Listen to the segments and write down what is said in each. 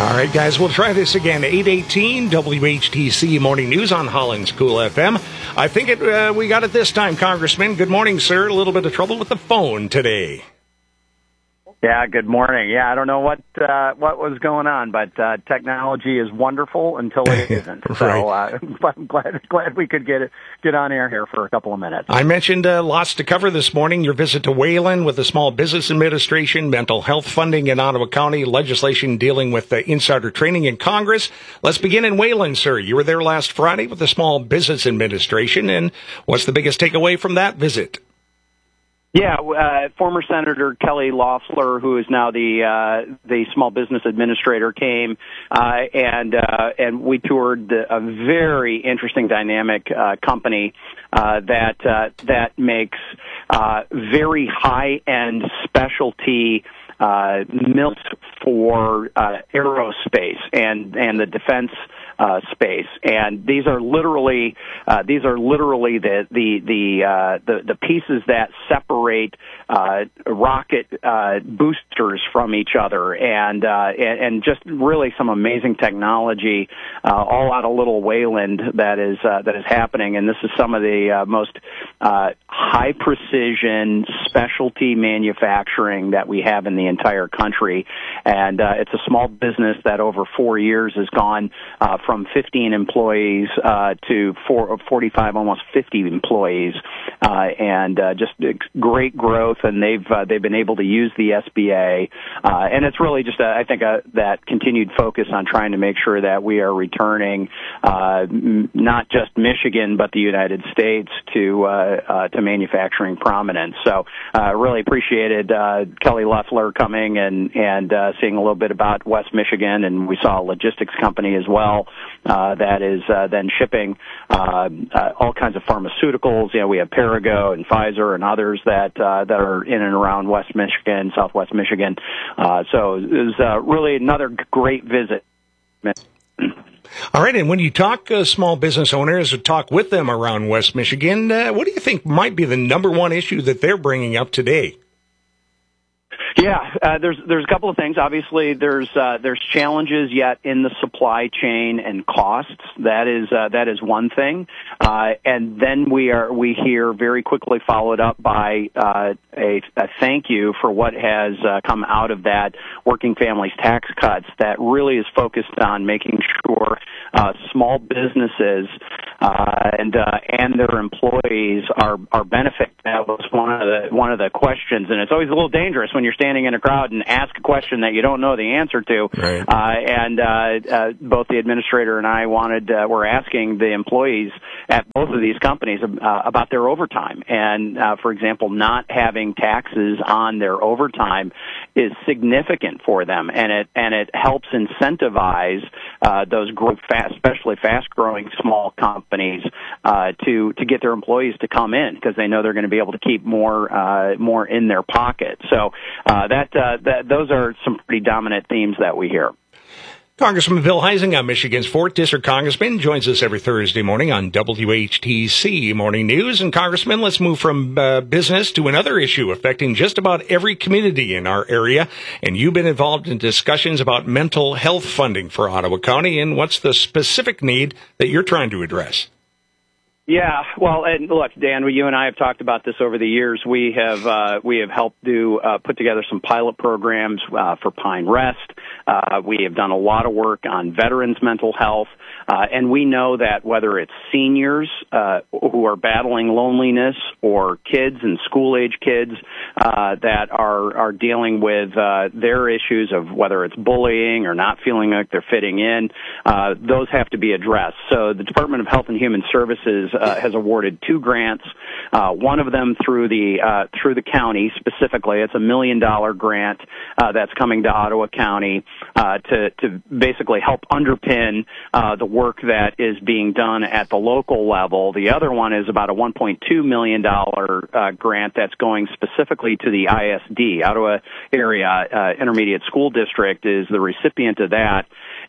All right, guys, we'll try this again. 8:18 WHTC Morning News on Holland's Cool FM. I think we got it this time, Congressman. Good morning, sir. A little bit of trouble with the phone today. Yeah, good morning. Yeah, I don't know what was going on, but technology is wonderful until it isn't. Right. So I'm glad we could get on air here for a couple of minutes. I mentioned lots to cover this morning. Your visit to Wayland with the Small Business Administration, mental health funding in Ottawa County, legislation dealing with insider training in Congress. Let's begin in Wayland, sir. You were there last Friday with the Small Business Administration, and what's the biggest takeaway from that visit? Yeah, former Senator Kelly Loeffler, who is now the Small Business Administrator, came and we toured a very interesting, dynamic company that makes very high-end specialty mills for aerospace and the defense space, and these are literally the pieces that separate rocket boosters from each other, and just really some amazing technology all out of little Wayland that is happening. And this is some of the most high precision specialty manufacturing that we have in the entire country, and it's a small business that over 4 years has gone from 15 employees to 45, almost 50 employees, and just great growth. And they've been able to use the SBA, and it's really just I think that continued focus on trying to make sure that we are returning not just Michigan but the United States to manufacturing prominence. So really appreciated Kelly Loeffler coming and seeing a little bit about West Michigan, and we saw a logistics company as well that is then shipping all kinds of pharmaceuticals. You know, we have Perrigo and Pfizer and others that are in and around West Michigan, Southwest Michigan. So it was really another great visit. All right, and when you talk small business owners or talk with them around West Michigan, what do you think might be the number one issue that they're bringing up today? Yeah, there's a couple of things. Obviously, there's challenges yet in the supply chain and costs. That is one thing, and then we hear very quickly followed up by a thank you for what has come out of that Working Families Tax Cuts that really is focused on making sure small businesses and their employees are benefited. That was one of the questions, and it's always a little dangerous when you're standing in a crowd and ask a question that you don't know the answer to. Right. Both the administrator and I were asking the employees at both of these companies about their overtime, and for example, not having taxes on their overtime is significant for them, and it helps incentivize those especially fast-growing small companies to get their employees to come in because they know they're going to be able to keep more in their pocket. So those are some pretty dominant themes that we hear. Congressman Bill Huizenga, Michigan's 4th District Congressman, joins us every Thursday morning on WHTC Morning News. And Congressman, let's move from business to another issue affecting just about every community in our area. And you've been involved in discussions about mental health funding for Ottawa County. And what's the specific need that you're trying to address? Yeah, well, and look, Dan, you and I have talked about this over the years. We have helped put together some pilot programs for Pine Rest. We have done a lot of work on veterans' mental health, and we know that whether it's seniors who are battling loneliness or kids and school-age kids that are dealing with their issues of whether it's bullying or not feeling like they're fitting in, those have to be addressed. So the Department of Health and Human Services has awarded 2 grants. One of them through the county specifically. It's a $1 million grant that's coming to Ottawa County to basically help underpin the work that is being done at the local level. The other one is about a $1.2 million grant that's going specifically to the ISD, Ottawa Area Intermediate School District is the recipient of that.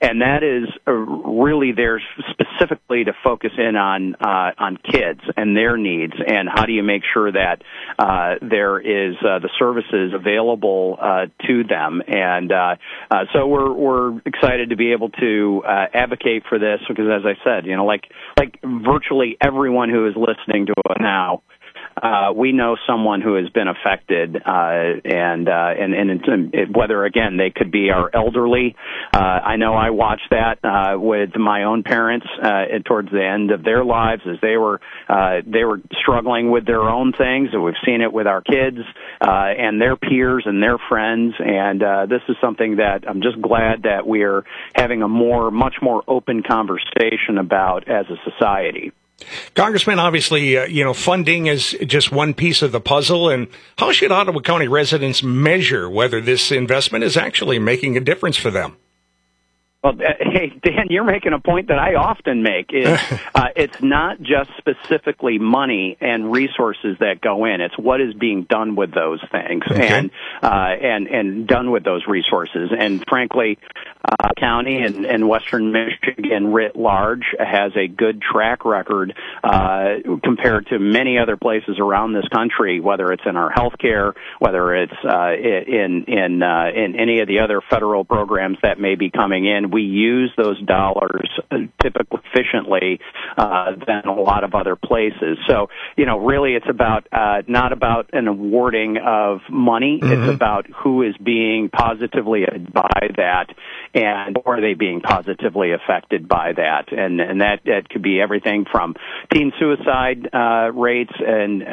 and that is really there specifically to focus in on kids and their needs, and how do you make sure that there is the services available to them. And so we're excited to be able to advocate for this, because as I said, like virtually everyone who is listening to it now, we know someone who has been affected, and whether, again, they could be our elderly. I know I watched that with my own parents towards the end of their lives, as they were struggling with their own things, and we've seen it with our kids and their peers and their friends. And this is something that I'm just glad that we're having a much more open conversation about as a society. Congressman, obviously, funding is just one piece of the puzzle. And how should Ottawa County residents measure whether this investment is actually making a difference for them? Well, hey, Dan, you're making a point that I often make. It's not just specifically money and resources that go in. It's what is being done with those things, okay, and done with those resources. And frankly, county and Western Michigan writ large has a good track record compared to many other places around this country, whether it's in our health care, whether it's in any of the other federal programs that may be coming in. We use those dollars typically efficiently than a lot of other places. So, really it's about not about an awarding of money. Mm-hmm. It's about who is being positively affected by that, and are they being positively affected by that. And that could be everything from teen suicide rates and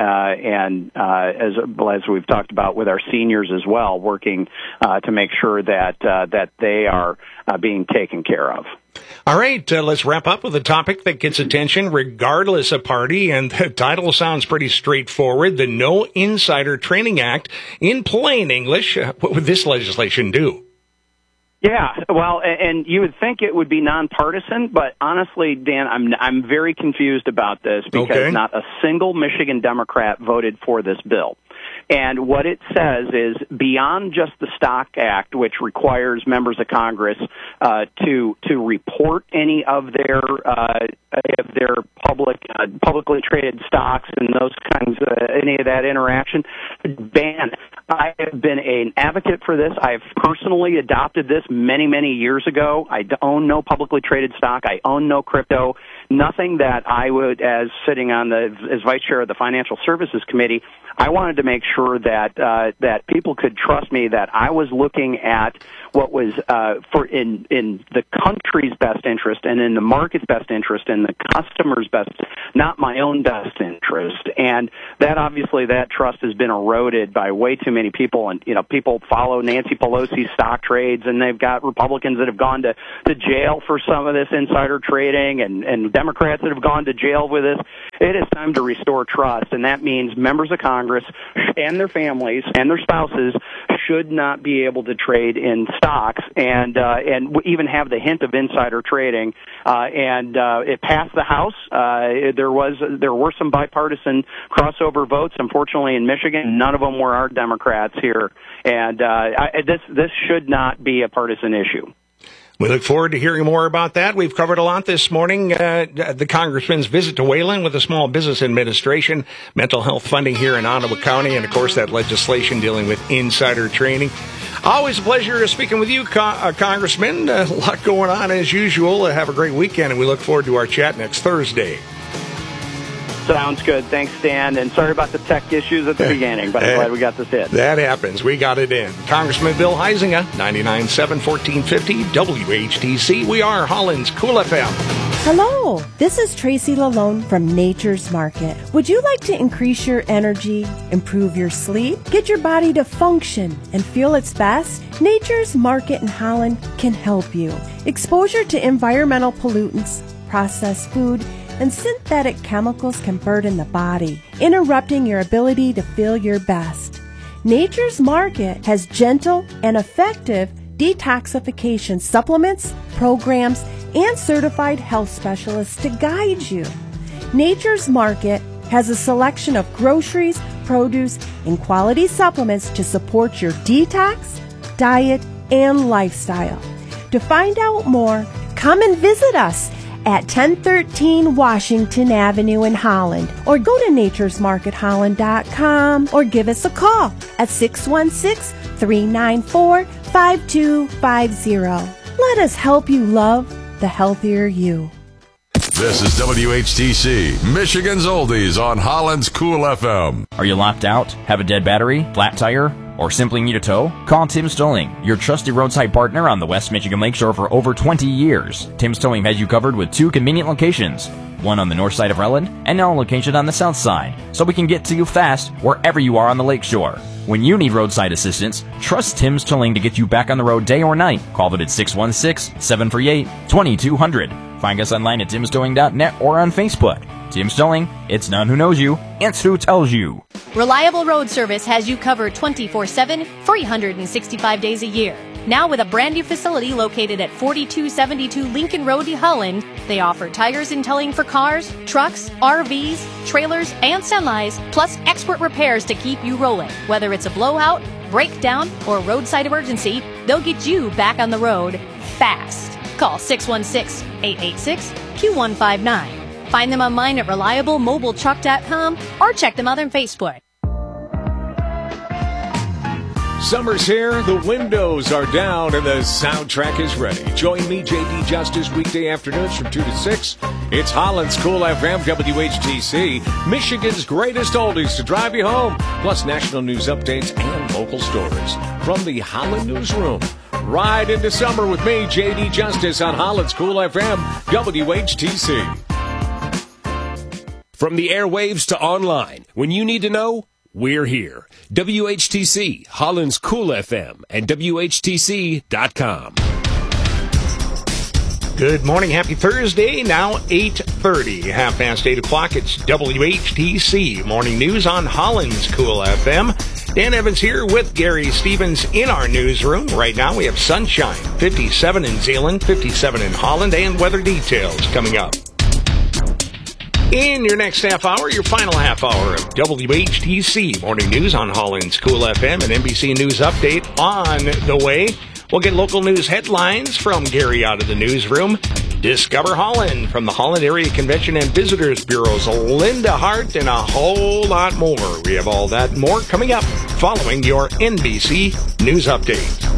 as we've talked about with our seniors as well, working to make sure that they are being taken care of. All right, let's wrap up with a topic that gets attention regardless of party, and the title sounds pretty straightforward: the No Insider Trading Act. In plain English, what would this legislation do? Yeah, well, and you would think it would be nonpartisan, but honestly, Dan, I'm very confused about this, because not a single Michigan Democrat voted for this bill. And what it says is, beyond just the Stock Act, which requires members of Congress to report any of their publicly traded stocks and those kinds of any of that interaction, ban. I have been an advocate for this. I have personally adopted this many years ago. I own no publicly traded stock. I own no crypto. Nothing that I would, as sitting on as vice chair of the Financial Services Committee, I wanted to make sure that people could trust me, that I was looking at what was in the country's best interest and in the market's best interest and the customer's best, not my own best interest. And that, obviously, that trust has been eroded by way too many people. And people follow Nancy Pelosi's stock trades, and they've got Republicans that have gone to jail for some of this insider trading, and Democrats that have gone to jail with this. It is time to restore trust, and that means members of Congress and their families and their spouses should not be able to trade in stocks and even have the hint of insider trading. It passed the House. There were some bipartisan crossover votes. Unfortunately, in Michigan, none of them were our Democrats here. And this should not be a partisan issue. We look forward to hearing more about that. We've covered a lot this morning. The Congressman's visit to Wayland with the Small Business Administration, mental health funding here in Ottawa County, and, of course, that legislation dealing with insider trading. Always a pleasure speaking with you, Congressman. A lot going on as usual. Have a great weekend, and we look forward to our chat next Thursday. Sounds good. Thanks, Dan. And sorry about the tech issues at the beginning, but I'm glad we got this in. That happens. We got it in. Congressman Bill Huizenga, 99.7 1450 WHTC. We are Holland's Cool FM. Hello, this is Tracy Lalone from Nature's Market. Would you like to increase your energy, improve your sleep, get your body to function and feel its best? Nature's Market in Holland can help you. Exposure to environmental pollutants, processed food, and synthetic chemicals can burden the body, interrupting your ability to feel your best. Nature's Market has gentle and effective detoxification supplements, programs, and certified health specialists to guide you. Nature's Market has a selection of groceries, produce, and quality supplements to support your detox, diet, and lifestyle. To find out more, come and visit us at 1013 Washington Avenue in Holland, or go to naturesmarketholland.com, or give us a call at 616-394-5250. Let us help you love the healthier you. This is WHTC, Michigan's Oldies on Holland's Cool FM. Are you locked out? Have a dead battery? Flat tire? Or simply need a tow? Call Tim Stolling, your trusted roadside partner on the West Michigan Lakeshore for over 20 years. Tim Stolling has you covered with 2 convenient locations, one on the north side of Relland and now a location on the south side, so we can get to you fast wherever you are on the lakeshore. When you need roadside assistance, trust Tim Stolling to get you back on the road day or night. Call them at 616-738-2200. Find us online at timstolling.net or on Facebook. Tim Stolling, it's none who knows you, it's who tells you. Reliable Road Service has you covered 24/7, 365 days a year. Now with a brand new facility located at 4272 Lincoln Road, Holland, they offer tires and towing for cars, trucks, RVs, trailers, and semis, plus expert repairs to keep you rolling. Whether it's a blowout, breakdown, or roadside emergency, they'll get you back on the road fast. Call 616-886-Q159. Find them online at reliablemobiletruck.com or check them out on Facebook. Summer's here, the windows are down, and the soundtrack is ready. Join me, J.D. Justice, weekday afternoons from 2 to 6. It's Holland's Cool FM, WHTC, Michigan's greatest oldies to drive you home, plus national news updates and local stories. From the Holland Newsroom, ride into summer with me, J.D. Justice, on Holland's Cool FM, WHTC. From the airwaves to online, when you need to know, we're here. WHTC, Holland's Cool FM, and WHTC.com. Good morning. Happy Thursday. Now 8:30. Half past 8 o'clock. It's WHTC Morning News on Holland's Cool FM. Dan Evans here with Gary Stevens in our newsroom. Right now we have sunshine. 57 in Zeeland, 57 in Holland, and weather details coming up. In your next half hour, your final half hour of WHTC Morning News on Holland's Cool FM and NBC News Update on the way. We'll get local news headlines from Gary out of the newsroom. Discover Holland from the Holland Area Convention and Visitors Bureau's Linda Hart, and a whole lot more. We have all that and more coming up following your NBC News Update.